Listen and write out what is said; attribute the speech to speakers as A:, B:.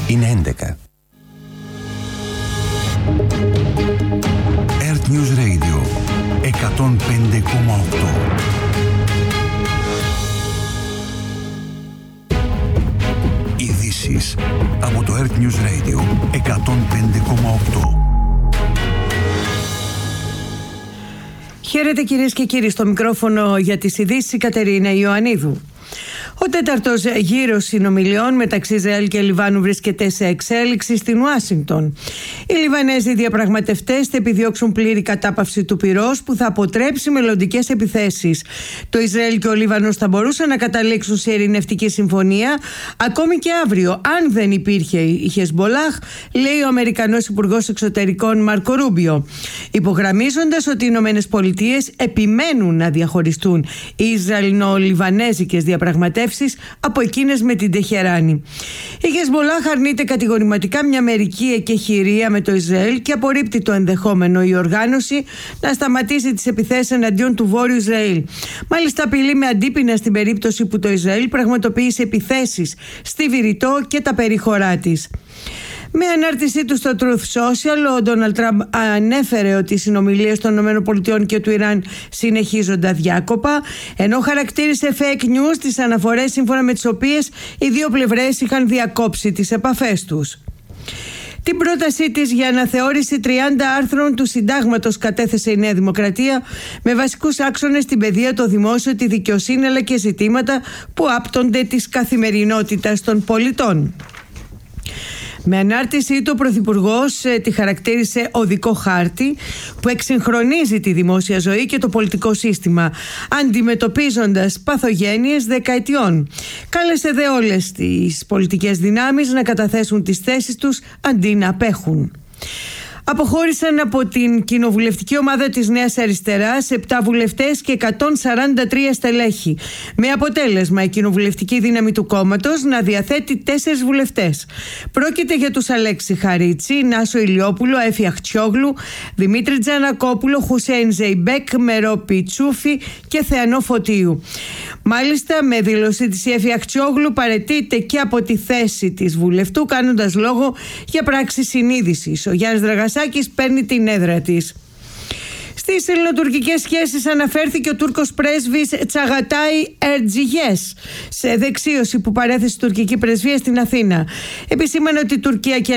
A: Είναι 11. Earth News Radio 105,8. Ειδήσεις από το Earth News Radio 105,8.
B: Χαίρετε κυρίες και κύριοι, στο μικρόφωνο για τις ειδήσεις η Κατερίνα Ιωαννίδου. Ο τέταρτος γύρος συνομιλιών μεταξύ Ισραήλ και Λιβάνου βρίσκεται σε εξέλιξη στην Ουάσιγκτον. Οι Λιβανέζοι διαπραγματευτές θα επιδιώξουν πλήρη κατάπαυση του πυρός που θα αποτρέψει μελλοντικές επιθέσεις. Το Ισραήλ και ο Λίβανος θα μπορούσαν να καταλήξουν σε ειρηνευτική συμφωνία ακόμη και αύριο, αν δεν υπήρχε η Χεσμπολάχ, λέει ο Αμερικανός Υπουργός Εξωτερικών Μάρκο Ρούμπιο, υπογραμμίζοντας ότι οι Ηνωμένες Πολιτείες επιμένουν να διαχωριστούν οι Ισραηλινο-Λιβανέζικες διαπραγματεύσεις από εκείνες με την Τεχεράνη. Η Χεσμπολάχ αρνείται κατηγορηματικά μια μερική εκεχηρία με το Ισραήλ και απορρίπτει το ενδεχόμενο η οργάνωση να σταματήσει τις επιθέσεις εναντίον του Βόρειου Ισραήλ. Μάλιστα απειλεί με αντίπεινα στην περίπτωση που το Ισραήλ πραγματοποιήσει επιθέσεις στη Βηρητό και τα περίχωρά της. Με ανάρτησή του στο Truth Social, ο Ντόναλντ Τραμπ ανέφερε ότι οι συνομιλίες των ΗΠΑ και του Ιράν συνεχίζονται αδιάκοπα, ενώ χαρακτήρισε fake news τις αναφορές σύμφωνα με τις οποίες οι δύο πλευρές είχαν διακόψει τις επαφές τους. Την πρότασή της για αναθεώρηση 30 άρθρων του Συντάγματος κατέθεσε η Νέα Δημοκρατία με βασικούς άξονες την παιδεία, το δημόσιο, τη δικαιοσύνη αλλά και ζητήματα που άπτονται της καθημερινότητας των πολιτών. Με ανάρτησή του, ο Πρωθυπουργός τη χαρακτήρισε οδικό χάρτη που εξυγχρονίζει τη δημόσια ζωή και το πολιτικό σύστημα, αντιμετωπίζοντας παθογένειες δεκαετιών. Κάλεσε δε όλες τις πολιτικές δυνάμεις να καταθέσουν τις θέσεις τους αντί να απέχουν. Αποχώρησαν από την κοινοβουλευτική ομάδα της Νέας Αριστεράς 7 βουλευτές και 143 στελέχη, με αποτέλεσμα η κοινοβουλευτική δύναμη του κόμματος να διαθέτει 4 βουλευτές. Πρόκειται για τους Αλέξη Χαρίτσι, Νάσο Ηλιόπουλο, Έφη Αχτσιόγλου, Δημήτρη Τζανακόπουλο, Χουσέιν Ζεϊμπέκ, Μερό Πιτσούφι και Θεανό Φωτίου. Μάλιστα, με δήλωσή της η Έφη Αχτσιόγλου παραιτείται και από τη θέση της βουλευτού, κάνοντας λόγο για πράξη συνείδησης. Ο Γιάννης Δραγασάκης παίρνει την έδρα της. Στις ελληνοτουρκικές σχέσεις αναφέρθηκε ο Τούρκος πρέσβης Τσαγατάι Ερτζιγιές σε δεξίωση που παρέθεσε η τουρκική πρεσβεία στην Αθήνα. Επισήμανε ότι η Τουρκία και